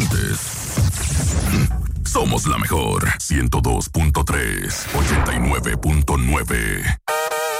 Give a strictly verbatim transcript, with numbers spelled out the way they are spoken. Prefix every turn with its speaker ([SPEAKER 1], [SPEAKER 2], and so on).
[SPEAKER 1] antes. Somos la mejor. ciento dos punto tres, ochenta y nueve punto nueve.